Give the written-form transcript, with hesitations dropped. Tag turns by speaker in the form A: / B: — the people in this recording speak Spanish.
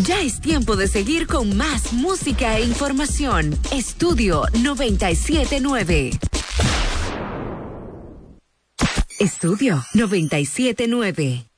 A: Ya es tiempo de seguir con más música e información. Estudio 97.9. Estudio 97.9.